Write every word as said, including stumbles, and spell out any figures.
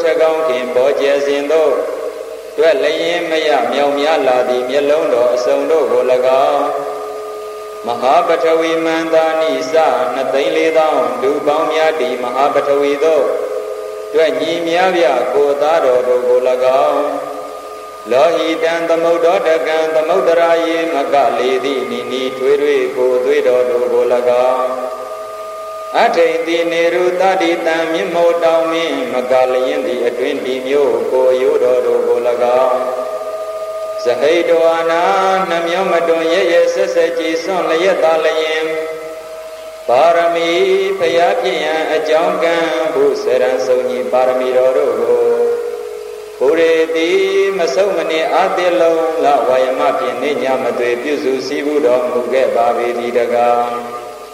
ကောင်ခင်ပေါ်ကျစဉ်သို့တွေ့လျင်မရမြောင်များလာသည့်မျက်လုံးတော်အစုံတို့ကို၎င်းမဟာပထဝီမန္တာနိစနှစ်သိန်းလေးသောင်းလူပေါင်းများတီမဟာပထဝီသို့တွေ့ညီများပြကိုသားတော်တို့ကို၎င်းလောဟိတံသမုဒ္ဒောတကံသမုဒ္ဒရာယေမကလေသည့်နိနိထွေထွေကိုသွေးတော်တို့ကို၎င်းအထိန်တိနေရုတတိတံမြင့်မို့တောင်းမင်းမကလျင်သည်အတွင်ဒီမျိုးကိုရိုးတော်တို့ကို၎င်းဇဟိတောအနာနှမျောမတွန်ရဲရဲဆက်ဆက်ကြည်စွန့်လျက်သာလျင်ပါရမီဖျားပြည့်ရန်အကြောင်းကံဘုဆရံစုံကြီးပါရမီတော်တို့ကိုဘုရေတိမဆုံးမနေအတိလုံးလဝါယမဖြင့်နေညမသွေပြုစုစည်းဘူးတော်မူခဲ့ပါပေသည်တကား